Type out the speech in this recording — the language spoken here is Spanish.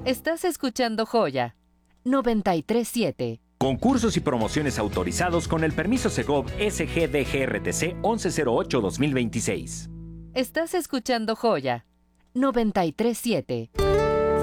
Estás escuchando Joya 937. Concursos y promociones autorizados con el permiso Segov SGDGRTC 1108-2026. Estás escuchando Joya 937.